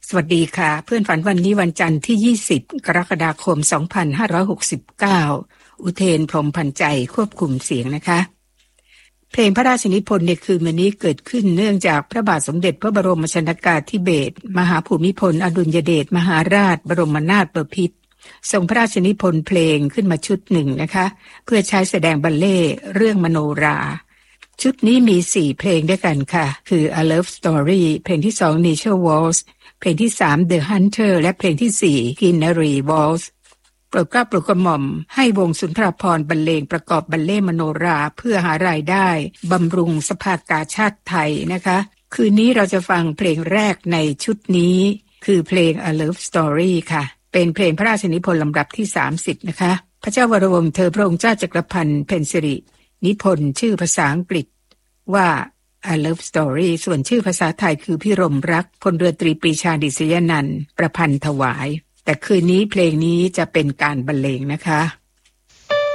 สวัสดีค่ะเพื่อนฝันวันนี้วันจันทร์ที่20กรกฎาคม2569อุเทนพรหมพันใจควบคุมเสียงนะคะเพลงพระราชนิพนธ์ในคืนวันนี้เกิดขึ้นเนื่องจากพระบาทสมเด็จพระบรมชนกาธิเบศรมหาภูมิพลอดุลยเดชมหาราชบรมนาถบพิตรทรงพระราชนิพนธ์เพลงขึ้นมาชุดหนึ่งนะคะเพื่อใช้แสดงบัลเล่ต์เรื่องมโนราชุดนี้มี4เพลงด้วยกันค่ะคือ A Love Story เพลงที่2 Nature Waltz เพลงที่3 The Hunter และเพลงที่4 Greenery Waltz โปรดเกล้าโปรดกระหม่อมให้วงสุนทรภรณ์บรรเลงประกอบบัลเล่ต์มโนราเพื่อหารายได้บำรุงสภากาชาติไทยนะคะคืนนี้เราจะฟังเพลงแรกในชุดนี้คือเพลง A Love Story ค่ะเป็นเพลงพระราชนิพนธ์ลำดับที่30นะคะพระเจ้าวรวงศ์เธอพระองค์เจ้าจักรพันธ์เพ็ญสิรินิพนธ์ชื่อภาษาอังกฤษว่า A Love Story ส่วนชื่อภาษาไทยคือพิรมรักพลเรือตรีปรีชาดิษยนันท์ประพันธ์ถวายแต่คืนนี้เพลงนี้จะเป็นการบรรเลงนะคะ